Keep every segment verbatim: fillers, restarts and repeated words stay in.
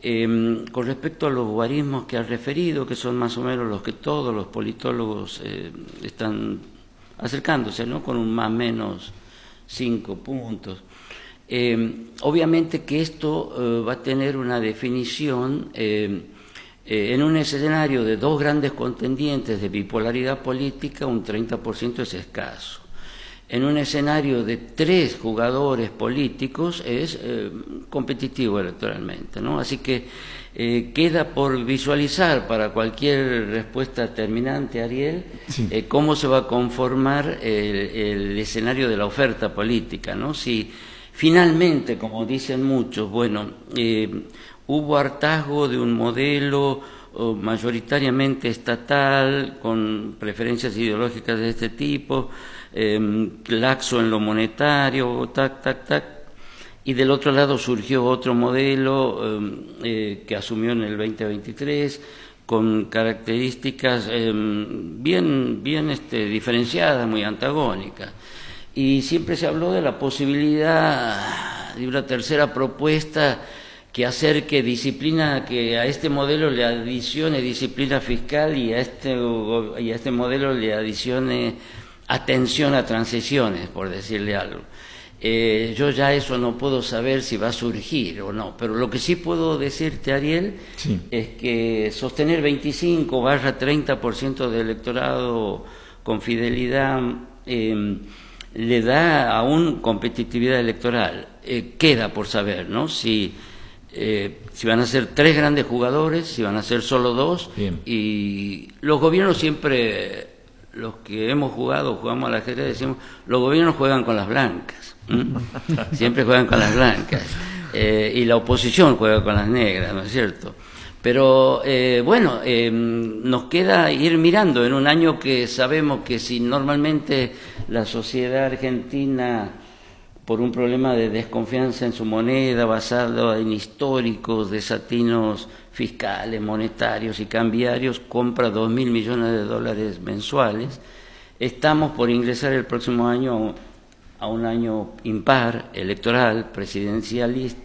Eh, con respecto a los guarismos que has referido, que son más o menos los que todos los politólogos eh, están acercándose, ¿no? Con un más o menos cinco puntos. Eh, obviamente que esto eh, va a tener una definición eh, eh, en un escenario de dos grandes contendientes de bipolaridad política, un treinta por ciento es escaso. En un escenario de tres jugadores políticos es eh, competitivo electoralmente, ¿no? Así que eh, queda por visualizar para cualquier respuesta terminante, Ariel, sí. eh, cómo se va a conformar el, el escenario de la oferta política, ¿no? Si finalmente, como dicen muchos, bueno, eh, hubo hartazgo de un modelo mayoritariamente estatal, con preferencias ideológicas de este tipo, eh, laxo en lo monetario, tac, tac, tac, y del otro lado surgió otro modelo eh, eh, que asumió en el veinte veintitrés, con características eh, bien, bien este, diferenciadas, muy antagónicas. Y siempre se habló de la posibilidad de una tercera propuesta que acerque disciplina, que a este modelo le adicione disciplina fiscal y a este, y a este modelo le adicione atención a transiciones, por decirle algo. Eh, yo ya eso no puedo saber si va a surgir o no, pero lo que sí puedo decirte, Ariel, sí. es que sostener veinticinco barra treinta por ciento del electorado con fidelidad eh, le da aún competitividad electoral. Eh, queda por saber, ¿no? Si Eh, si van a ser tres grandes jugadores, si van a ser solo dos. Bien. Y los gobiernos siempre, los que hemos jugado, jugamos al ajedrez, decimos, los gobiernos juegan con las blancas, siempre juegan con las blancas, eh, y la oposición juega con las negras, ¿no es cierto? Pero eh, bueno, eh, nos queda ir mirando en un año que sabemos que si normalmente la sociedad argentina, por un problema de desconfianza en su moneda basado en históricos desatinos fiscales, monetarios y cambiarios, compra dos mil millones de dólares mensuales. Estamos por ingresar el próximo año a un año impar, electoral, presidencialista,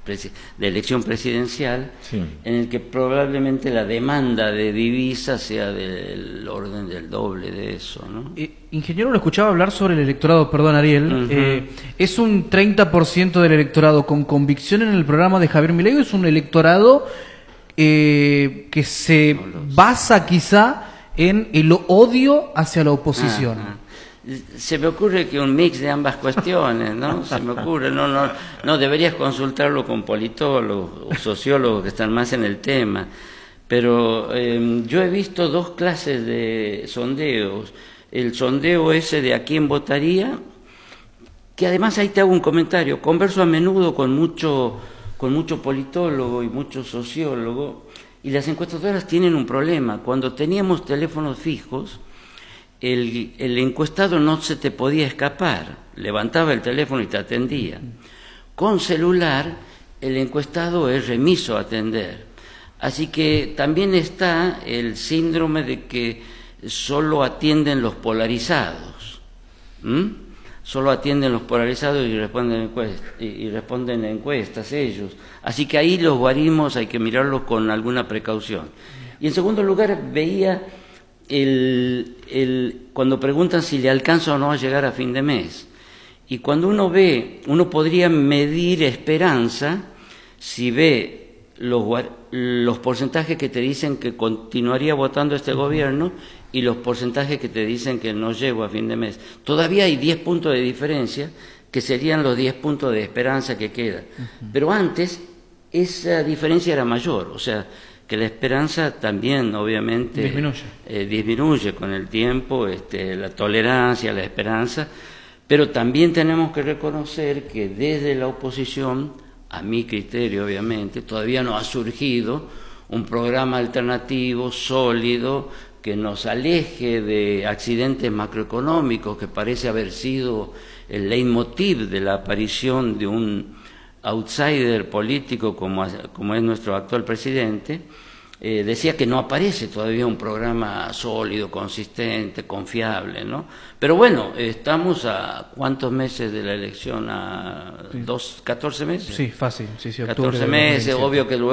de elección presidencial, sí. en el que probablemente la demanda de divisas sea del orden del doble de eso, ¿no? Eh, ingeniero, lo escuchaba hablar sobre el electorado, perdón, Ariel. Uh-huh. eh, ¿Es un treinta por ciento del electorado con convicción en el programa de Javier Milei o es un electorado eh, que se no basa quizá en el odio hacia la oposición? Uh-huh. Se me ocurre que un mix de ambas cuestiones, ¿no? Se me ocurre, no, no, no, deberías consultarlo con politólogos o sociólogos que están más en el tema, pero eh, yo he visto dos clases de sondeos, el sondeo ese de a quién votaría, que además ahí te hago un comentario, converso a menudo con mucho, con mucho politólogo y mucho sociólogo, y las encuestadoras tienen un problema. Cuando teníamos teléfonos fijos, El, el encuestado no se te podía escapar, levantaba el teléfono y te atendía. Con celular, el encuestado es remiso a atender. Así que también está el síndrome de que solo atienden los polarizados. ¿Mm? Solo atienden los polarizados y responden, encuestas, y, y responden encuestas ellos. Así que ahí los guarismos hay que mirarlos con alguna precaución. Y en segundo lugar, veía... El, el, cuando preguntan si le alcanza o no a llegar a fin de mes, y cuando uno ve, uno podría medir esperanza si ve los, los porcentajes que te dicen que continuaría votando este gobierno y los porcentajes que te dicen que no llego a fin de mes. Todavía hay diez puntos de diferencia, que serían los diez puntos de esperanza que quedan. Uh-huh. Pero antes esa diferencia era mayor, o sea, que la esperanza también obviamente disminuye, eh, disminuye con el tiempo, este, la tolerancia, la esperanza, pero también tenemos que reconocer que desde la oposición, a mi criterio obviamente, todavía no ha surgido un programa alternativo sólido que nos aleje de accidentes macroeconómicos, que parece haber sido el leitmotiv de la aparición de un outsider político como, como es nuestro actual presidente. Eh, decía que no aparece todavía un programa sólido, consistente, confiable, ¿no? Pero bueno, estamos a ¿cuántos meses de la elección? A dos, catorce meses. Sí, fácil, sí, sí, octubre, catorce meses, obvio que luego